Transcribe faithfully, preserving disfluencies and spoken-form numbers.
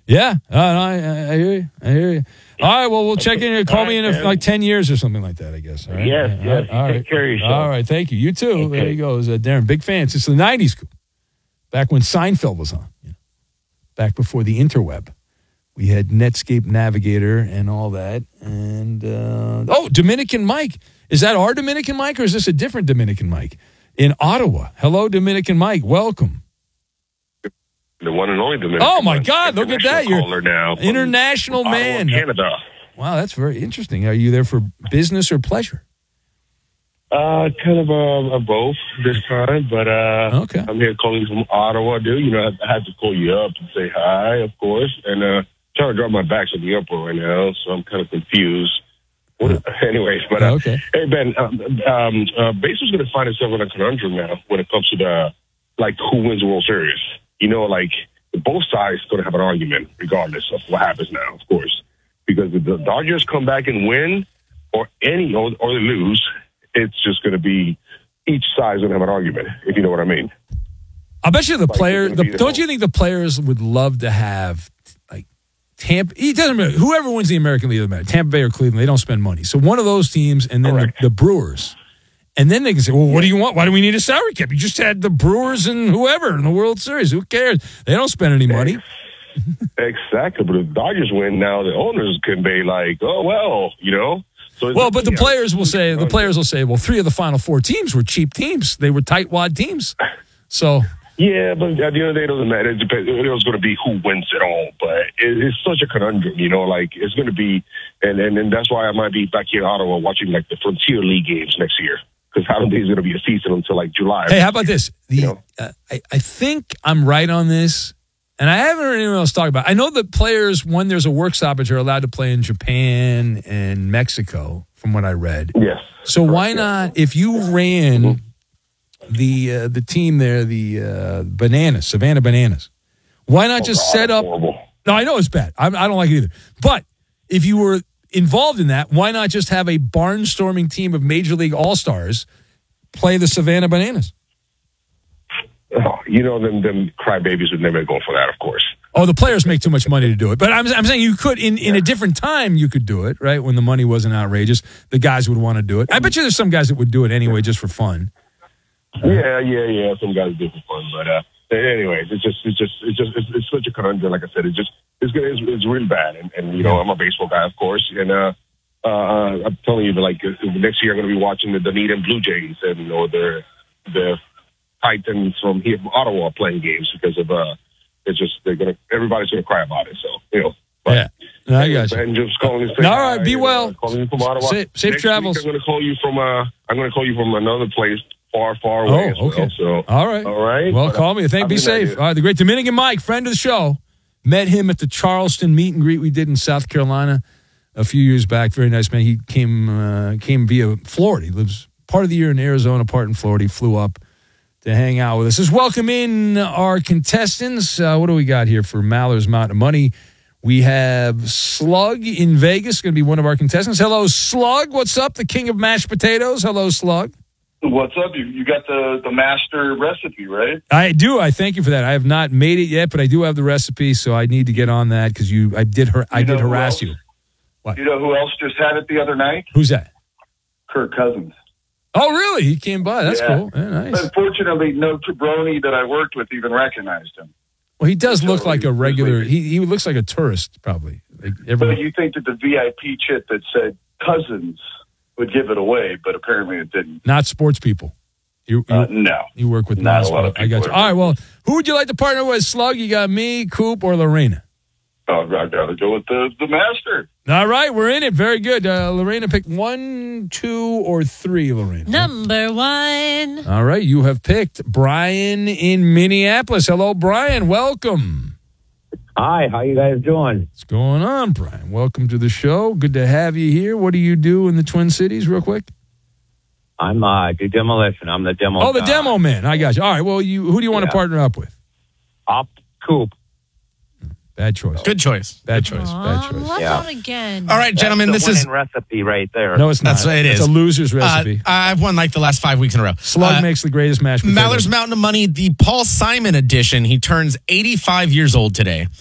Yeah, uh, I, I hear you. I hear you. All right, well, we'll check in. Call me in a, like ten years or something like that, I guess. All right? Yes, all yes. Right. All Take right. care of yourself. All right, thank you. You too. Okay. There you go. Uh, Darren, big fan since the nineties, back when Seinfeld was on, yeah. Back before the interweb. We had Netscape Navigator and all that. And, uh, oh, Dominican Mike. Is that our Dominican Mike or is this a different Dominican Mike? In Ottawa. Hello, Dominican Mike. Welcome. The one and only Dominican. Oh, my God. Look at that. You're now international Ottawa, man. Canada. Wow, that's very interesting. Are you there for business or pleasure? Uh, kind of a, a both this time, but uh, okay. I'm here calling from Ottawa, dude. You know, I, I had to call you up and say hi, of course, and uh, trying to drop my back at the airport right now, so I'm kind of confused. What, uh, anyways, but uh, okay. Hey Ben, um, um, uh, Baseball's going to find itself in a conundrum now when it comes to the like who wins the World Series. You know, like both sides going to have an argument regardless of what happens now, of course, because if the Dodgers come back and win, or any or, or they lose, it's just going to be each side's going to have an argument, if you know what I mean. I bet you the like players. the Don't you think the players would love to have like Tampa? It doesn't matter. Whoever wins the American League doesn't matter. Tampa Bay or Cleveland, they don't spend money. So one of those teams, and then the, the Brewers, and then they can say, "Well, what do you want? Why do we need a salary cap? You just had the Brewers and whoever in the World Series. Who cares? They don't spend any money." Exactly, but if the Dodgers win now, the owners can be like, "Oh well," you know. So well, but the players will say the players will say, "Well, three of the final four teams were cheap teams. They were tightwad teams." So yeah, but at the end of the day, it doesn't matter. It depends. It was going to be who wins it all, but it, it's such a conundrum, you know. Like it's going to be, and, and and that's why I might be back here in Ottawa watching like the Frontier League games next year because I don't think it's going to be a season until like July. Hey, how about this? The, you know? uh, I I think I'm right on this. And I haven't heard anyone else talk about it. I know that players, when there's a work stoppage, are allowed to play in Japan and Mexico, from what I read. Yes. So correct, why yes. not, if you ran mm-hmm. the uh, the team there, the uh, Bananas, Savannah Bananas, why not oh, just God, set up? horrible. No, I know it's bad. I, I don't like it either. But if you were involved in that, why not just have a barnstorming team of Major League All-Stars play the Savannah Bananas? Oh, you know, them, them crybabies would never go for that, of course. Oh, the players make too much money to do it. But I'm, I'm saying you could, in, in a different time, you could do it, right? When the money wasn't outrageous, the guys would want to do it. I bet you there's some guys that would do it anyway just for fun. Yeah, yeah, yeah. Some guys do it for fun. But uh, anyways, it's just, it's just, it's just, it's, it's such a conundrum. Like I said, it's just, it's good. It's, it's really bad. And, and, you know, I'm a baseball guy, of course. And uh, uh, I'm telling you, like, next year I'm going to be watching the Dunedin Blue Jays and, or the, the, Titans from here from Ottawa playing games because of uh it's just they're gonna everybody's gonna cry about it. So you know, but, yeah, no, I got you. And just calling to say all right, be and, well. Uh, calling you from Ottawa. Safe, safe Next travels. Week I'm gonna call you from uh I'm gonna call you from another place far, far away. Oh, okay. As well. So all right, all right. Well, but, call me. Thank. Be safe. All right, the great Dominican Mike, friend of the show, met him at the Charleston meet and greet we did in South Carolina a few years back. Very nice man. He came uh, came via Florida. He lives part of the year in Arizona, part in Florida. He flew up to hang out with us. Let's welcome in our contestants. Uh, what do we got here for Maller's Mountain of Money? We have Slug in Vegas, going to be one of our contestants. Hello, Slug. What's up? The king of mashed potatoes. Hello, Slug. What's up? You, you got the, the master recipe, right? I do. I thank you for that. I have not made it yet, but I do have the recipe, so I need to get on that because you. I did. Her, I You know did who harass else? you. What? You know who else just had it the other night? Who's that? Kirk Cousins. Oh, really? He came by. That's Yeah. cool. Yeah, nice. Unfortunately, no jabroni that I worked with even recognized him. Well, he does So look like a he's regular. like- He he looks like a tourist, probably. Like But everyone. you think that the V I P chit that said Cousins would give it away, but apparently it didn't. Not sports people. You you, Uh, no. you work with Not a non-sport. lot of I got you. people All right. Well, who would you like to partner with, Slug? You got me, Coop, or Lorena? Oh, I got to go with the, the master. All right, we're in it. Very good. Uh, Lorena picked one, two, or three, Lorena. Number one. All right, you have picked Brian in Minneapolis. Hello, Brian. Welcome. Hi, how you guys doing? What's going on, Brian? Welcome to the show. Good to have you here. What do you do in the Twin Cities, real quick? I'm uh do demolition. I'm the demo. Oh, the guy. demo man. I got you. All right, well, you who do you want Yeah. to partner up with? Up Coop. Bad choice. Good choice. Bad choice. Aw, Bad choice. Lock Yeah. out again. All right, gentlemen, That's this the is. winning recipe right there. No, it's not. That's what it It's is. a loser's Uh, recipe. I've won like the last five weeks in a row. Slug Uh, makes the greatest mashed potatoes. Maller's Mountain of Money, the Paul Simon edition. He turns eighty-five years old today.